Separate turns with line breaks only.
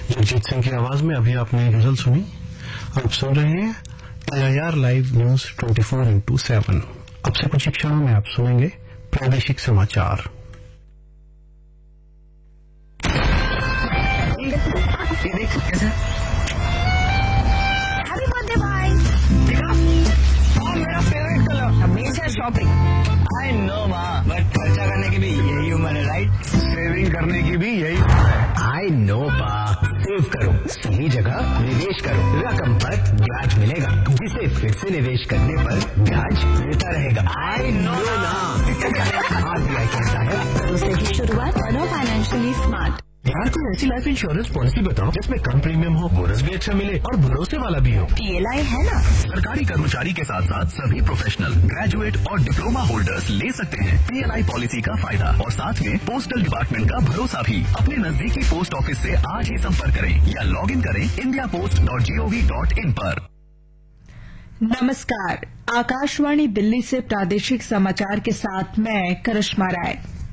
जगजीत सिंह की आवाज में अभी आपने गजल सुनी। आप सुन रहे हैं AIR लाइव न्यूज 24/7। अब से कुछ क्षणों में आप सुनेंगे प्रादेशिक समाचार।
हैप्पी बर्थडे भाई। देखा? और मेरा फेवरेट कलर हमेशा शॉपिंग। आई नो माँ, बट खर्चा करने की भी यही उम्र है, राइट?
सेविंग करने की भी यही।
आई नो बा, सेव करो, सही जगह निवेश करो, रकम पर ब्याज मिलेगा, जिसे फिर से निवेश करने पर ब्याज मिलता रहेगा। आई नो ना। RBI कहता है तो सही शुरुआत बनो फाइनेंशियली स्मार्ट। यार कोई ऐसी लाइफ इंश्योरेंस पॉलिसी बताओ जिसमें कम प्रीमियम हो, बोनस भी अच्छा मिले और भरोसे वाला भी हो। PLI है ना।
सरकारी कर्मचारी के साथ साथ सभी प्रोफेशनल, ग्रेजुएट और डिप्लोमा होल्डर्स ले सकते हैं PLI पॉलिसी का फायदा और साथ में पोस्टल डिपार्टमेंट का भरोसा भी। अपने नजदीकी पोस्ट ऑफिस से आज ही संपर्क करें या लॉग इन करें indiapost.gov.in पर।
नमस्कार, आकाशवाणी दिल्ली से प्रादेशिक समाचार के साथ मैं करिश्मा राय।